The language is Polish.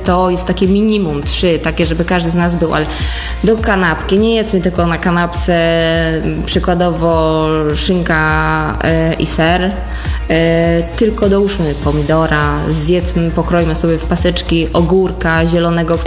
to jest takie minimum, 3, takie, żeby każdy z nas był, ale do kanapki, nie jedzmy tylko na kanapce, przykładowo szynka i ser, tylko dołóżmy pomidora, zjedzmy, pokroimy sobie w paseczki ogórka zielonego,